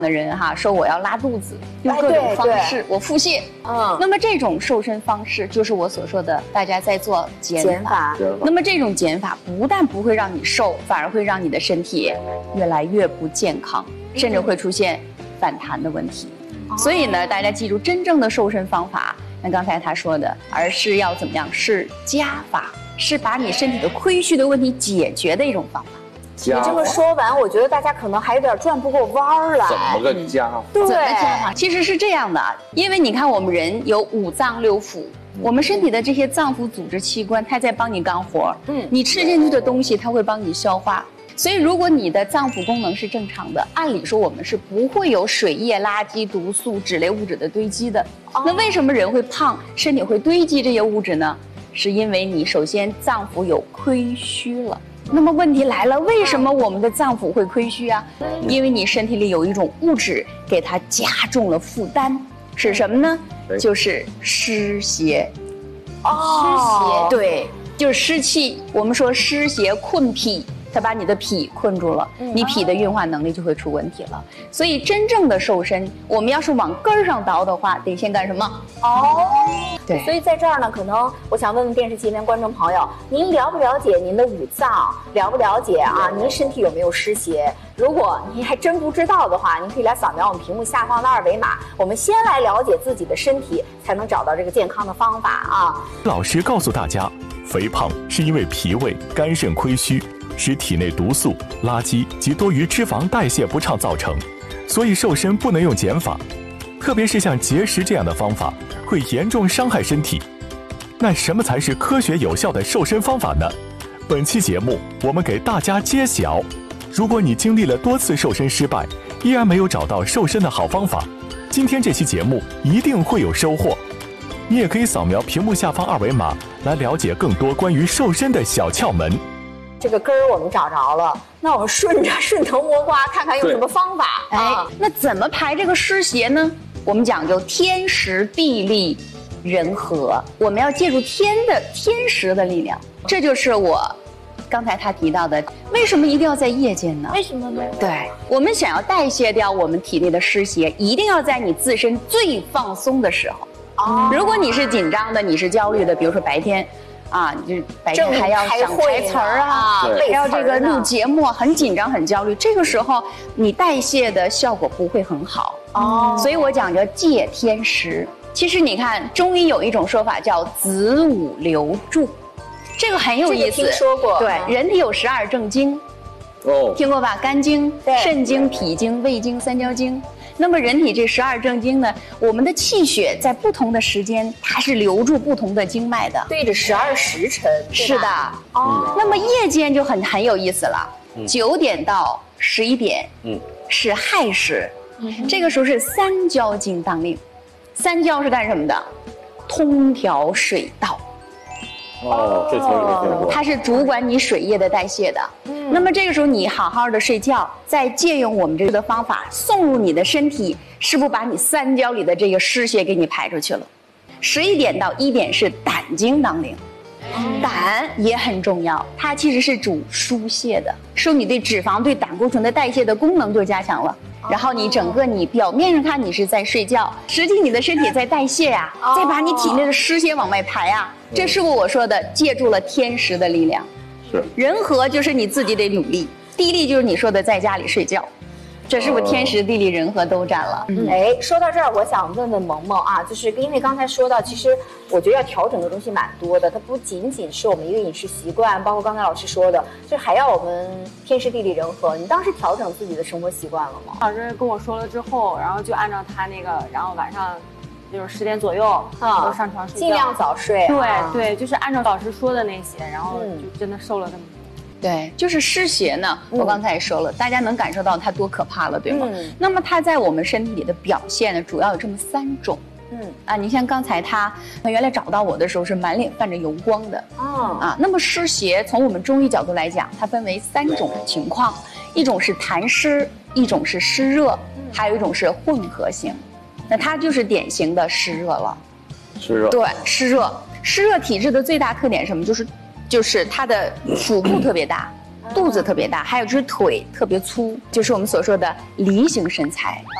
的人哈，说我要拉肚子，用各种方式我腹泻。那么这种瘦身方式就是我所说的，大家在做减法。那么这种减法不但不会让你瘦，反而会让你的身体越来越不健康，甚至会出现反弹的问题。所以呢，大家记住，真正的瘦身方法，那刚才他说的，而是要怎么样？是加法，是把你身体的亏虚的问题解决的一种方法。 你这么说完，我觉得大家可能还有点转不过弯儿来。 怎么个加法？ 怎么加法？其实是这样的，因为你看我们人有五脏六腑，我们身体的这些脏腑组织器官，它在帮你干活。你吃进去的东西，它会帮你消化。所以如果你的脏腑功能是正常的，按理说我们是不会有水液、垃圾、毒素、脂类物质的堆积的。那为什么人会胖，身体会堆积这些物质呢？是因为你首先脏腑有亏虚了。那么问题来了，为什么我们的脏腑会亏虚啊？因为你身体里有一种物质给它加重了负担，是什么呢？就是湿邪。湿邪，对，就是湿气。我们说湿邪困脾，它把你的脾困住了，你脾的运化能力就会出问题了。所以真正的瘦身，我们要是往根儿上倒的话，得先干什么？对。 所以在这儿呢，可能我想问问电视机前观众朋友，您了不了解您的五脏？了不了解啊？您身体有没有湿邪？如果您还真不知道的话，您可以来扫描我们屏幕下方的二维码。我们先来了解自己的身体，才能找到这个健康的方法啊。 老师告诉大家，肥胖是因为脾胃、肝肾亏虚，使体内毒素、垃圾及多余脂肪代谢不畅造成，所以瘦身不能用减法，特别是像节食这样的方法会严重伤害身体。那什么才是科学有效的瘦身方法呢？本期节目我们给大家揭晓。如果你经历了多次瘦身失败，依然没有找到瘦身的好方法，今天这期节目一定会有收获。你也可以扫描屏幕下方二维码来了解更多关于瘦身的小窍门。 这个根儿我们找着了，那我们顺藤摸瓜，看看用什么方法。 那怎么排这个湿邪呢？我们讲究天时地利人和，我们要借助天时的力量。这就是我刚才他提到的，为什么一定要在夜间呢？ 为什么呢？ 对，我们想要代谢掉我们体内的湿邪，一定要在你自身最放松的时候。如果你是紧张的，你是焦虑的，比如说白天啊，你就白天还要想台词儿啊，还要这个录节目，很紧张很焦虑，这个时候你代谢的效果不会很好。所以我讲究借天时。其实你看中医有一种说法叫子午流注，这个很有意思。 这个听说过。 对，人体有12正经，听过吧？肝经、肾经、脾经、胃经、三焦经。那么人体这12正经呢，我们的气血在不同的时间，它是流注不同的经脉的， 对着12时辰。 是的。那么夜间就很有意思了，9点到11点，是亥时，这个时候是三焦经当令。三焦是干什么的？通调水道。 这听过。 它是主管你水液的代谢的。那么这个时候你好好的睡觉，再借用我们这个的方法送入你的身体，是不是把你三焦里的这个湿邪给你排出去了？11点到1点是胆经当令。胆也很重要，它其实是主疏泄的，说你对脂肪、对胆固醇的代谢的功能就加强了。然后你整个你表面上看你是在睡觉，实际你的身体在代谢呀，再把你体内的湿邪往外排啊。这是我说的，借助了天时的力量。 是。 人和就是你自己得努力，地利就是你说的在家里睡觉。这是不是天时地利人和都占了？ 说到这儿，我想问问萌萌啊，就是因为刚才说到，其实我觉得要调整的东西蛮多的，它不仅仅是我们一个饮食习惯，包括刚才老师说的，就还要我们天时地利人和。你当时调整自己的生活习惯了吗？ 老师跟我说了之后，然后就按照他那个，然后晚上就是10点左右都上床睡觉， 尽量早睡。 对，就是按照老师说的那些，然后就真的瘦了那么多。 对，就是湿邪呢，我刚才也说了，大家能感受到它多可怕了，对吗？那么它在我们身体里的表现呢，主要有这么3种。你像刚才他原来找到我的时候是满脸泛着油光的。那么湿邪从我们中医角度来讲，它分为3种情况，一种是痰湿，一种是湿热，还有一种是混合型。那它就是典型的湿热了。 湿热。 对，湿热。湿热体质的最大特点是什么？就是它的腹部特别大， 肚子特别大，还有就是腿特别粗，就是我们所说的梨形身材。